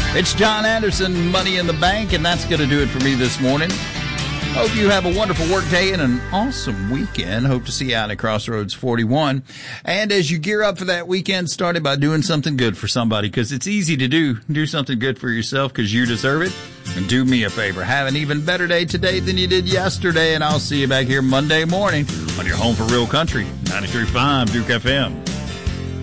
It's John Anderson, Money in the Bank, and that's going to do it for me this morning. Hope you have a wonderful work day and an awesome weekend. Hope to see you out at Crossroads 41. And as you gear up for that weekend, start it by doing something good for somebody, because it's easy to do something good for yourself because you deserve it. And do me a favor, have an even better day today than you did yesterday, and I'll see you back here Monday morning on your home for real country, 93.5 Duke FM.